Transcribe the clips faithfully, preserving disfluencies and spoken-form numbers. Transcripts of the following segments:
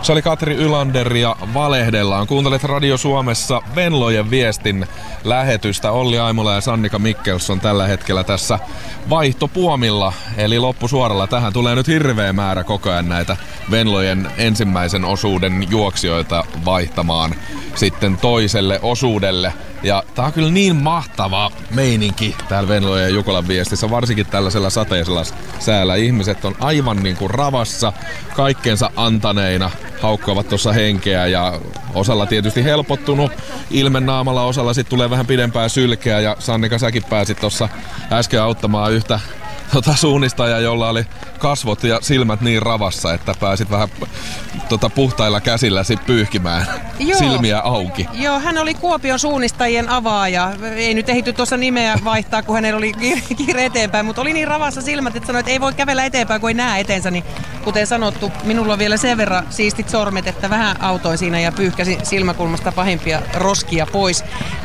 Se oli Katri Ylander ja Valehdellaan. Kuuntelet Radio Suomessa Venlojen viestin lähetystä. Olli Aimola ja Sannika Mikkelsson tällä hetkellä tässä vaihtopuomilla, eli loppusuoralla. Tähän tulee nyt hirveä määrä koko ajan näitä Venlojen ensimmäisen osuuden juoksijoita vaihtamaan sitten toiselle osuudelle. Ja tää on kyllä niin mahtava meininki täällä Venlojen ja Jukolan viestissä, varsinkin tällaisella sateisella säällä. Ihmiset on aivan niin kuin ravassa, kaikkensa antaneina, haukkaavat tuossa henkeä ja osalla tietysti helpottunut ilme naamalla, osalla sitten tulee vähän pidempää sylkeä. Ja Sannika, säkin pääsit tuossa äsken auttamaan yhtä tota suunnistajaa, jolla oli kasvot ja silmät niin ravassa, että pääsit vähän tota, puhtailla käsilläsi pyyhkimään Joo. silmiä auki. Joo, hän oli Kuopion suunnistajien avaaja. Ei nyt ehity tuossa nimeä vaihtaa, kun hänellä oli kiire eteenpäin, mutta oli niin ravassa silmät, että sanoi, että ei voi kävellä eteenpäin, kun ei näe eteensä. Niin, kuten sanottu, minulla on vielä sen verran siistit sormet, että vähän autoin siinä ja pyyhkäsin silmäkulmasta pahimpia roskia pois.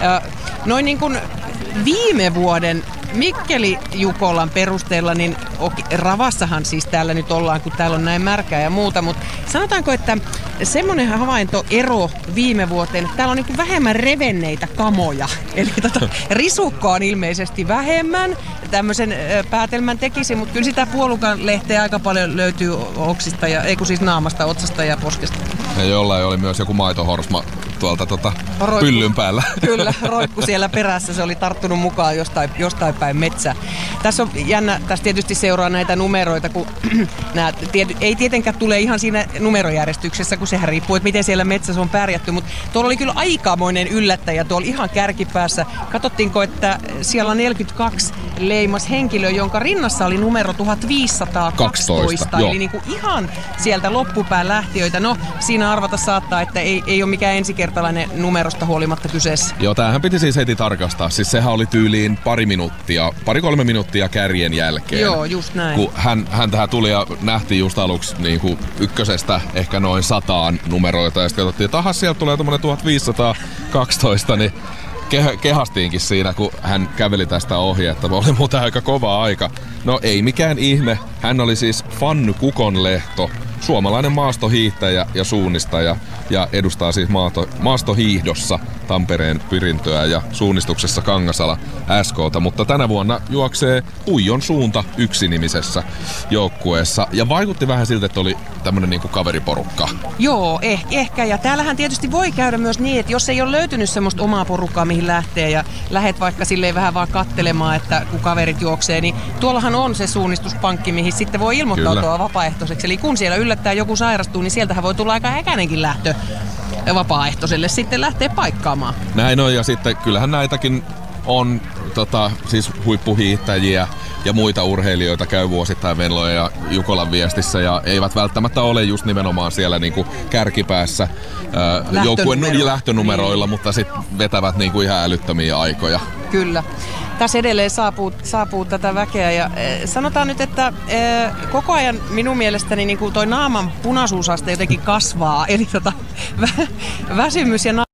Noin niin kuin viime vuoden Mikkeli Jukolan perusteella, niin ravassahan siis täällä nyt ollaan, kun täällä on näin märkää ja muuta, mutta sanotaanko, että semmoinen havaintoero viime vuoteen, että täällä on niin kuin vähemmän revenneitä kamoja. Eli tota, risukkoa on ilmeisesti vähemmän, tämmöisen päätelmän tekisi, mutta kyllä sitä puolukan lehteä aika paljon löytyy oksista, ja, ei kun siis naamasta, otsasta ja poskesta. Ja jollain oli myös joku maitohorsma tuolta tota, pyllyn päällä. Kyllä, roikku siellä perässä, se oli tarttunut mukaan jostain, jostain päin metsää. Tässä on jännä, tässä tietysti seuraa näitä numeroita, kun nämä tiety, ei tietenkään tule ihan siinä numerojärjestyksessä, kun sehän riippuu, että miten siellä metsässä on pärjätty, mutta tuolla oli kyllä aikamoinen yllättäjä tuolla ihan kärkipäässä. Katsottiinko, että siellä neljäkymmentäkaksi leimas henkilö, jonka rinnassa oli numero tuhatviisisataakaksitoista, eli niin kuin ihan sieltä loppupään lähtiöitä. No, siinä arvata saattaa, että ei, ei ole mikään ensikertalainen numerosta huolimatta kyseessä. Joo, tämähän piti siis heti tarkastaa. Siis sehän oli tyyliin pari minuuttia, pari-kolme minuuttia kärjen jälkeen. Joo, just näin. Kun hän, hän tähän tuli ja nähtiin just aluksi niin kuin ykkösestä ehkä noin sataan numeroita. Ja sitten katsottiin, että aha, sieltä tulee tommonen tuhatviisisataakaksitoista, niin ke- kehastiinkin siinä, kun hän käveli tästä ohi, että oli muuten aika kova aika. No ei mikään ihme. Hän oli siis Fanny Kukonlehto, suomalainen maastohiihtäjä ja suunnistaja, ja edustaa siis maasto, maastohiihdossa Tampereen Pyrintöä ja suunnistuksessa Kangasala S K:ta, mutta tänä vuonna juoksee Puijon suunta yksinimisessä joukkueessa, ja vaikutti vähän siltä, että oli tämmönen niinku kaveriporukka. Joo, eh, ehkä, ja täällähän tietysti voi käydä myös niin, että jos ei ole löytynyt semmoista omaa porukkaa, mihin lähtee, ja lähet vaikka silleen vähän vaan kattelemaan, että kun kaverit juoksee, niin tuollahan on se suunnistuspankki, mihin sitten voi ilmoittautua vapaaehtoiseksi, eli kun siellä yllättäen joku sairastuu, niin sieltähän voi tulla aika äkäinenkin lähtö vapaaehtoiselle sitten lähtee paikkaamaan. Näin on, ja sitten kyllähän näitäkin on tota, siis huippuhiihtäjiä ja muita urheilijoita käy vuosittain Venlojen ja Jukolan viestissä, ja eivät välttämättä ole just nimenomaan siellä niinku kärkipäässä ää, joukkueen lähtönumeroilla, niin, mutta sitten vetävät niinku ihan älyttömiä aikoja. Kyllä. Tässä edelleen saapuu, saapuu tätä väkeä, ja e, sanotaan nyt, että e, koko ajan minun mielestäni niin kuin toi naaman punaisuusaste jotenkin kasvaa, eli tota, vä, väsymys ja